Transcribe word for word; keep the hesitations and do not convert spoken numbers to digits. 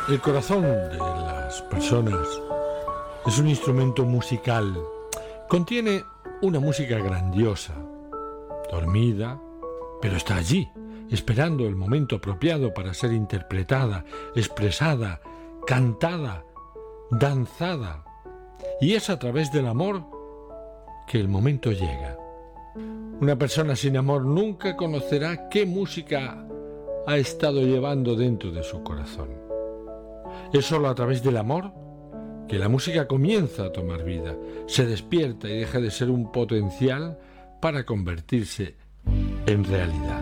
El corazón de las personas es un instrumento musical. Contiene una música grandiosa, dormida, pero está allí, esperando el momento apropiado para ser interpretada, expresada, cantada, danzada. Y es a través del amor que el momento llega. Una persona sin amor nunca conocerá qué música ha estado llevando dentro de su corazón. Es solo a través del amor que la música comienza a tomar vida, se despierta y deja de ser un potencial para convertirse en realidad.